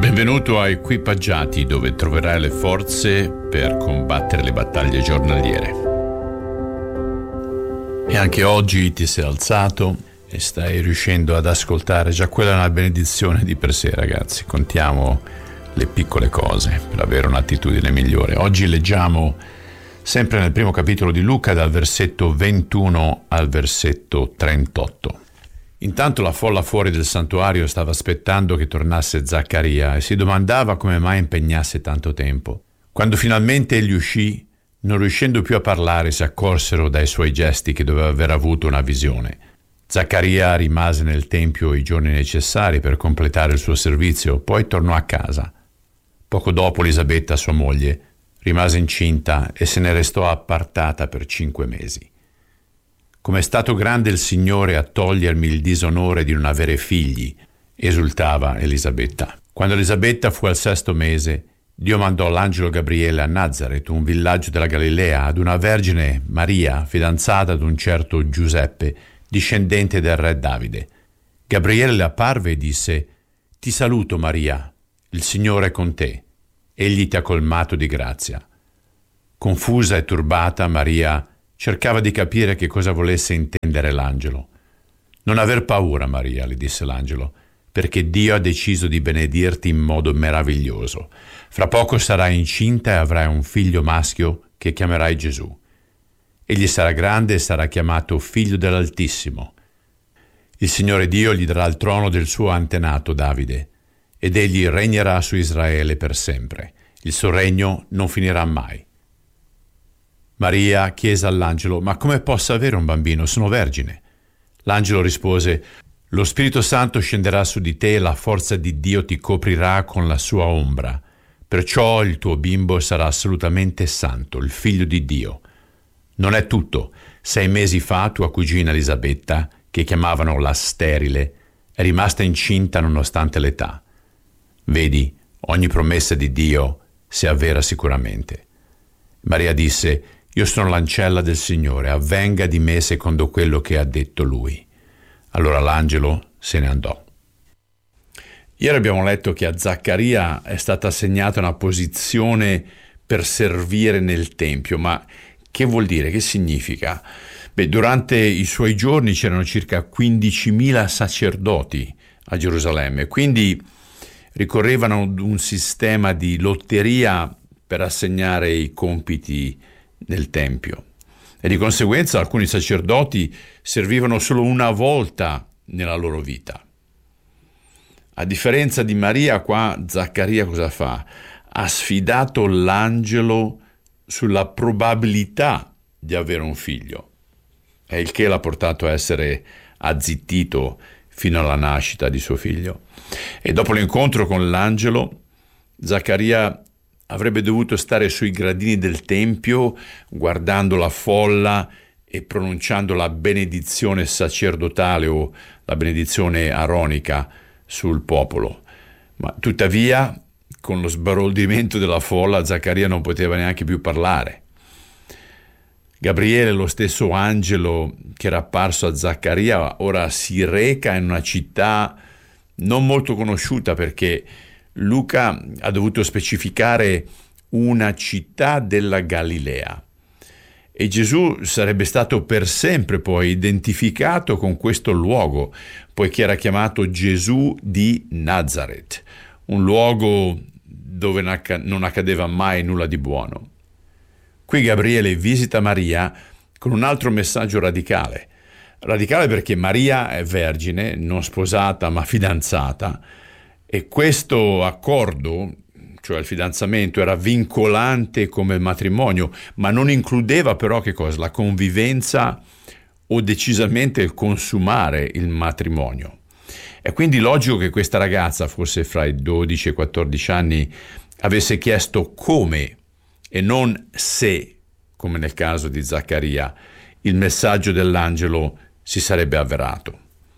Benvenuto a Equipaggiati, dove troverai le forze per combattere le battaglie giornaliere. E anche oggi ti sei alzato e stai riuscendo ad ascoltare. Già quella è una benedizione di per sé, ragazzi. Contiamo le piccole cose per avere un'attitudine migliore. Oggi leggiamo sempre nel primo capitolo di Luca, dal versetto 21 al versetto 38. Intanto la folla fuori del santuario stava aspettando che tornasse Zaccaria e si domandava come mai impegnasse tanto tempo. Quando finalmente egli uscì, non riuscendo più a parlare, si accorsero dai suoi gesti che doveva aver avuto una visione. Zaccaria rimase nel tempio i giorni necessari per completare il suo servizio, poi tornò a casa. Poco dopo Elisabetta, sua moglie, rimase incinta e se ne restò appartata per 5 mesi. Come è stato grande il Signore a togliermi il disonore di non avere figli, esultava Elisabetta. Quando Elisabetta fu al 6° mese, Dio mandò l'angelo Gabriele a Nazaret, un villaggio della Galilea, ad una vergine Maria, fidanzata ad un certo Giuseppe, discendente del re Davide. Gabriele le apparve e disse: «Ti saluto, Maria, il Signore è con te. Egli ti ha colmato di grazia». Confusa e turbata, Maria cercava di capire che cosa volesse intendere l'angelo. «Non aver paura, Maria», le disse l'angelo, «perché Dio ha deciso di benedirti in modo meraviglioso. Fra poco sarai incinta e avrai un figlio maschio che chiamerai Gesù. Egli sarà grande e sarà chiamato Figlio dell'Altissimo. Il Signore Dio gli darà il trono del suo antenato Davide, ed egli regnerà su Israele per sempre. Il suo regno non finirà mai». Maria chiese all'angelo: «Ma come posso avere un bambino? Sono vergine». L'angelo rispose: «Lo Spirito Santo scenderà su di te e la forza di Dio ti coprirà con la sua ombra. Perciò il tuo bimbo sarà assolutamente santo, il figlio di Dio. Non è tutto. 6 mesi fa tua cugina Elisabetta, che chiamavano la sterile, è rimasta incinta nonostante l'età. Vedi, ogni promessa di Dio si avvera sicuramente». Maria disse: «Io sono l'ancella del Signore, avvenga di me secondo quello che ha detto Lui». Allora l'angelo se ne andò. Ieri abbiamo letto che a Zaccaria è stata assegnata una posizione per servire nel Tempio, ma che vuol dire? Che significa? Durante i suoi giorni c'erano circa 15.000 sacerdoti a Gerusalemme, quindi ricorrevano ad un sistema di lotteria per assegnare i compiti nel Tempio, e di conseguenza alcuni sacerdoti servivano solo una volta nella loro vita. A differenza di Maria, qua Zaccaria cosa fa? Ha sfidato l'angelo sulla probabilità di avere un figlio, e il che l'ha portato a essere azzittito fino alla nascita di suo figlio. E dopo l'incontro con l'angelo, Zaccaria avrebbe dovuto stare sui gradini del Tempio guardando la folla e pronunciando la benedizione sacerdotale o la benedizione aronica sul popolo. Ma tuttavia, con lo sbaroldimento della folla, Zaccaria non poteva neanche più parlare. Gabriele, lo stesso angelo che era apparso a Zaccaria, ora si reca in una città non molto conosciuta, perché Luca ha dovuto specificare una città della Galilea, e Gesù sarebbe stato per sempre poi identificato con questo luogo, poiché era chiamato Gesù di Nazaret, un luogo dove non accadeva mai nulla di buono. Qui Gabriele visita Maria con un altro messaggio radicale perché Maria è vergine, non sposata ma fidanzata, e questo accordo, cioè il fidanzamento, era vincolante come il matrimonio, ma non includeva però che cosa? La convivenza o decisamente il consumare il matrimonio. È quindi logico che questa ragazza, forse fra i 12 e i 14 anni, avesse chiesto come e non se, come nel caso di Zaccaria, il messaggio dell'angelo si sarebbe avverato.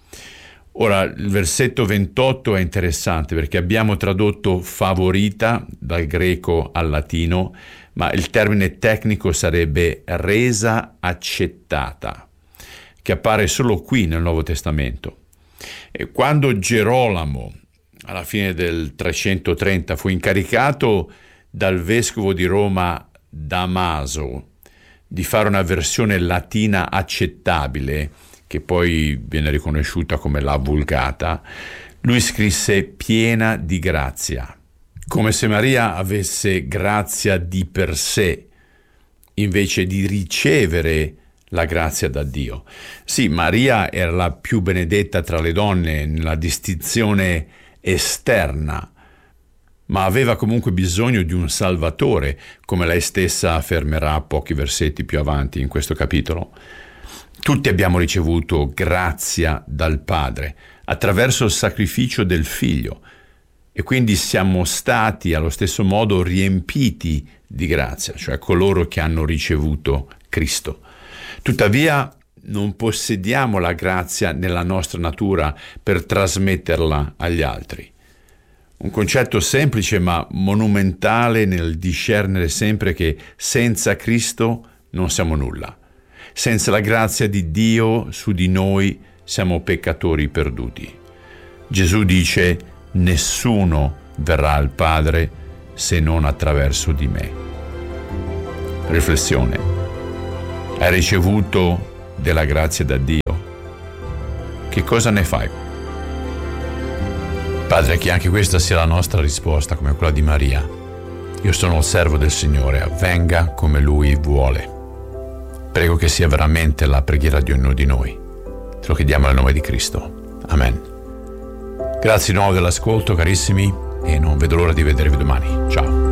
Ora, il versetto 28 è interessante perché abbiamo tradotto favorita dal greco al latino, ma il termine tecnico sarebbe resa accettata, che appare solo qui nel Nuovo Testamento. E quando Gerolamo alla fine del 330, fu incaricato dal vescovo di Roma Damaso di fare una versione latina accettabile, che poi viene riconosciuta come la Vulgata. Lui scrisse piena di grazia, come se Maria avesse grazia di per sé, invece di ricevere la grazia da Dio. Sì, Maria era la più benedetta tra le donne nella distinzione esterna, ma aveva comunque bisogno di un Salvatore, come lei stessa affermerà pochi versetti più avanti in questo capitolo. Tutti abbiamo ricevuto grazia dal Padre attraverso il sacrificio del Figlio, e quindi siamo stati allo stesso modo riempiti di grazia, cioè coloro che hanno ricevuto Cristo. Tuttavia non possediamo la grazia nella nostra natura per trasmetterla agli altri. Un concetto semplice ma monumentale nel discernere sempre che senza Cristo non siamo nulla. Senza la grazia di Dio su di noi siamo peccatori perduti. Gesù dice: nessuno verrà al Padre se non attraverso di me. Riflessione: hai ricevuto della grazia da Dio? Che cosa ne fai? Padre, che anche questa sia la nostra risposta, come quella di Maria. Io sono il servo del Signore, avvenga come Lui vuole. Prego che sia veramente la preghiera di ognuno di noi. Te lo chiediamo nel nome di Cristo. Amen. Grazie di nuovo dell'ascolto, carissimi, e non vedo l'ora di vedervi domani. Ciao.